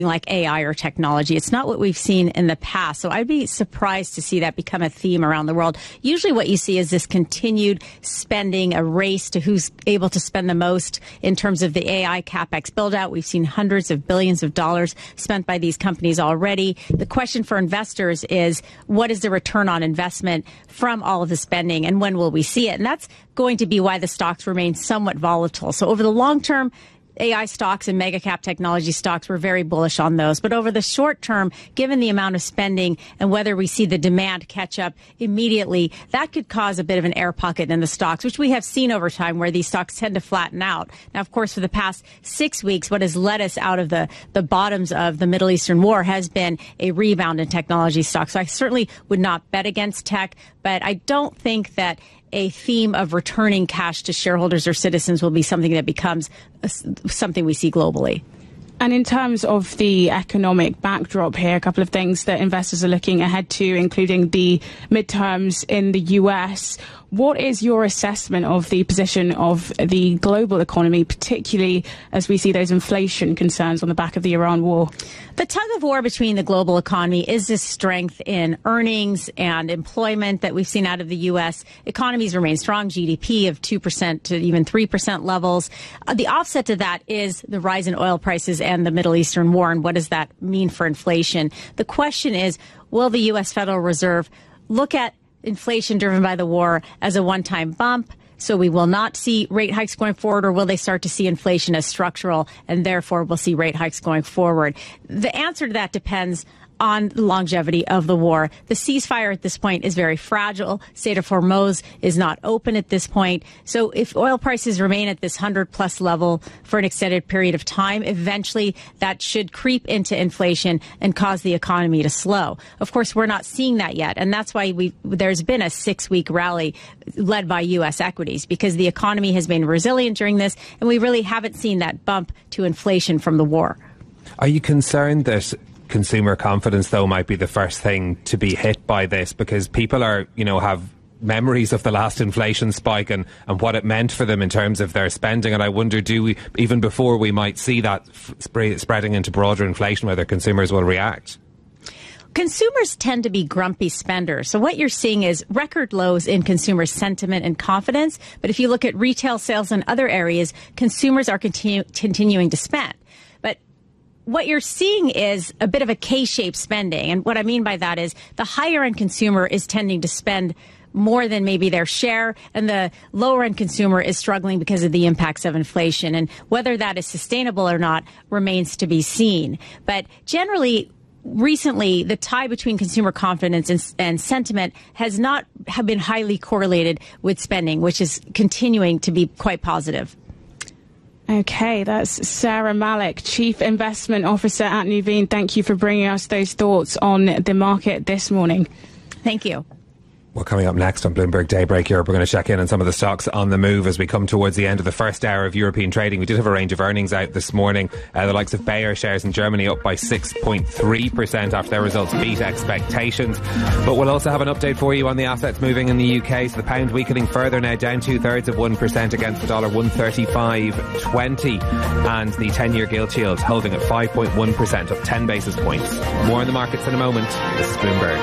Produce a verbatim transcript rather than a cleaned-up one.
like A I or technology. It's not what we've seen in the past. So I'd be surprised to see that become a theme around the world. Usually what you see is this continued spending, a race to who's able to spend the most in terms of the A I CapEx build out. We've seen hundreds of billions of dollars spent by these companies already. The question for investors is, what is the return on investment from all of the spending, and when will we see it? And that's going to be why the stocks remain somewhat volatile. So over the long term, A I stocks and mega cap technology stocks, we're very bullish on those. But over the short term, given the amount of spending and whether we see the demand catch up immediately, that could cause a bit of an air pocket in the stocks, which we have seen over time where these stocks tend to flatten out. Now, of course, for the past six weeks, what has led us out of the, the bottoms of the Middle Eastern war has been a rebound in technology stocks. So I certainly would not bet against tech, but I don't think that a theme of returning cash to shareholders or citizens will be something that becomes something we see globally. And in terms of the economic backdrop here, a couple of things that investors are looking ahead to, including the midterms in the U S. What is your assessment of the position of the global economy, particularly as we see those inflation concerns on the back of the Iran war? The tug of war between the global economy is this strength in earnings and employment that we've seen out of the U S. Economies remain strong, G D P of two percent to even three percent levels. Uh, the offset to that is the rise in oil prices and the Middle Eastern war, and what does that mean for inflation? The question is, will the U S Federal Reserve look at inflation driven by the war as a one-time bump, so we will not see rate hikes going forward, or will they start to see inflation as structural and therefore we'll see rate hikes going forward? The answer to that depends on the longevity of the war. The ceasefire at this point is very fragile. Strait of Hormuz is not open at this point. So if oil prices remain at this one hundred plus level for an extended period of time, eventually that should creep into inflation and cause the economy to slow. Of course, we're not seeing that yet. And that's why we there's been a six-week rally led by U S equities, because the economy has been resilient during this, and we really haven't seen that bump to inflation from the war. Are you concerned that consumer confidence, though, might be the first thing to be hit by this, because people are, you know, have memories of the last inflation spike and, and what it meant for them in terms of their spending? And I wonder, do we, even before we might see that sp- spreading into broader inflation, whether consumers will react? Consumers tend to be grumpy spenders. So what you're seeing is record lows in consumer sentiment and confidence. But if you look at retail sales and other areas, consumers are continu- continuing to spend. But what you're seeing is a bit of a K-shaped spending. And what I mean by that is the higher end consumer is tending to spend more than maybe their share, and the lower end consumer is struggling because of the impacts of inflation. And whether that is sustainable or not remains to be seen. But generally, recently, the tie between consumer confidence and, and sentiment has not have been highly correlated with spending, which is continuing to be quite positive. Okay, that's Sarah Malik, Chief Investment Officer at Nuveen. Thank you for bringing us those thoughts on the market this morning. Thank you. Well, coming up next on Bloomberg Daybreak Europe, we're going to check in on some of the stocks on the move as we come towards the end of the first hour of European trading. We did have a range of earnings out this morning. Uh, the likes of Bayer shares in Germany up by six point three percent after their results beat expectations. But we'll also have an update for you on the assets moving in the U K. So the pound weakening further now, down two-thirds of one percent against the dollar, one thirty-five twenty. And the ten-year gilt yield holding at five point one percent, up ten basis points. More in the markets in a moment. This is Bloomberg.